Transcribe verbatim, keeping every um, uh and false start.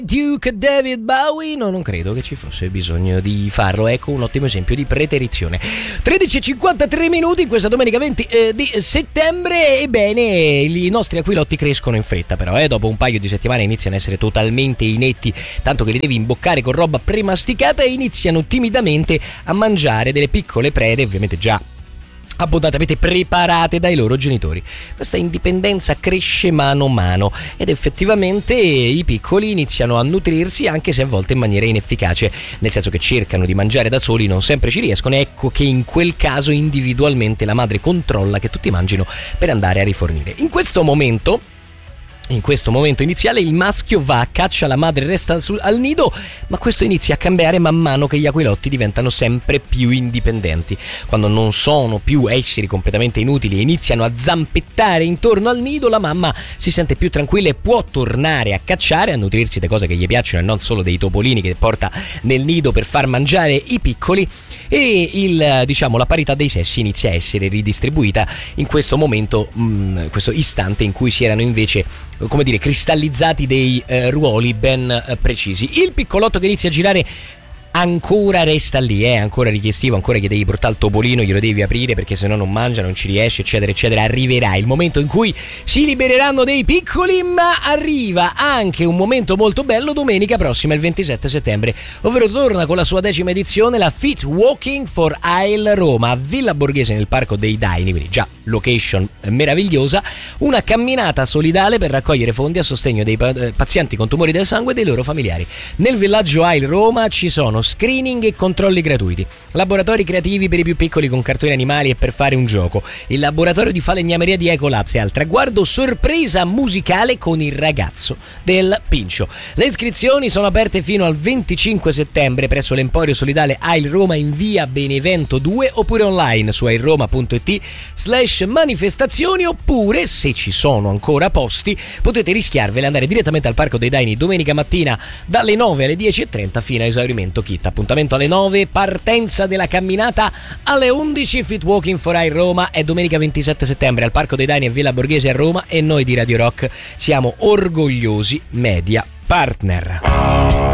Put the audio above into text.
Duke David Bowie, no, non credo che ci fosse bisogno di farlo. Ecco un ottimo esempio di preterizione. tredici e cinquantatré minuti in questa domenica venti eh, di settembre. Ebbene, i nostri aquilotti crescono in fretta, però eh, dopo un paio di settimane iniziano a essere totalmente inetti, tanto che li devi imboccare con roba premasticata, e iniziano timidamente a mangiare delle piccole prede, ovviamente già abbondantemente preparate dai loro genitori. Questa indipendenza cresce mano a mano ed effettivamente i piccoli iniziano a nutrirsi, anche se a volte in maniera inefficace, nel senso che cercano di mangiare da soli, non sempre ci riescono. Ecco che in quel caso individualmente la madre controlla che tutti mangino per andare a rifornire. In questo momento In questo momento iniziale il maschio va a caccia, la madre resta sul, al nido, ma questo inizia a cambiare man mano che gli aquilotti diventano sempre più indipendenti. Quando non sono più esseri completamente inutili e iniziano a zampettare intorno al nido, la mamma si sente più tranquilla e può tornare a cacciare, a nutrirsi di cose che gli piacciono e non solo dei topolini che porta nel nido per far mangiare i piccoli, e il, diciamo, la parità dei sessi inizia a essere ridistribuita in questo momento, mh, questo istante in cui si erano invece, come dire, cristallizzati dei eh, ruoli ben eh, precisi. Il piccolotto che inizia a girare ancora resta lì, è eh, ancora richiestivo, ancora gli devi portare il topolino, glielo devi aprire perché se no non mangia, non ci riesce, eccetera eccetera. Arriverà il momento in cui si libereranno dei piccoli, ma arriva anche un momento molto bello domenica prossima, il ventisette settembre, ovvero torna con la sua decima edizione la Fit Walking for Isle Roma a Villa Borghese, nel Parco dei Daini, quindi già location meravigliosa, una camminata solidale per raccogliere fondi a sostegno dei pazienti con tumori del sangue e dei loro familiari. Nel villaggio Isle Roma ci sono screening e controlli gratuiti, laboratori creativi per i più piccoli con cartoni animali e per fare un gioco, il laboratorio di falegnameria di Ecolabs e al traguardo sorpresa musicale con il ragazzo del Pincio. Le iscrizioni sono aperte fino al venticinque settembre presso l'Emporio Solidale Isle Roma in via Benevento due, oppure online su ailroma punto it slash manifestazioni, oppure, se ci sono ancora posti, potete rischiarvele e andare direttamente al Parco dei Daini domenica mattina dalle nove alle dieci e trenta fino a esaurimento kit. Appuntamento alle nove, partenza della camminata alle undici. Fit Walking for Isle Roma è domenica ventisette settembre al Parco dei Daini a Villa Borghese a Roma, e noi di Radio Rock siamo orgogliosi media partner.